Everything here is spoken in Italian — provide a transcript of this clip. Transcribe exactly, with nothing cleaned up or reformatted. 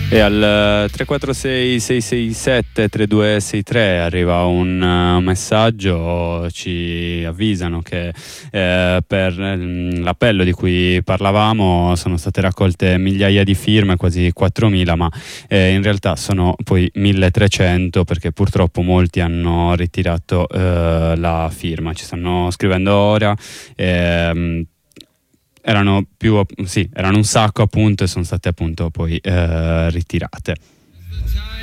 E al tre quattro sei sei sei sette tre due sei tre arriva un uh, messaggio, ci avvisano che eh, per mm, l'appello di cui parlavamo sono state raccolte migliaia di firme, quasi quattromila, ma eh, in realtà sono poi milletrecento, perché purtroppo molti hanno ritirato eh, la firma. Ci stanno scrivendo ora. ehm, Erano più, sì, erano un sacco appunto, e sono state appunto poi eh, ritirate.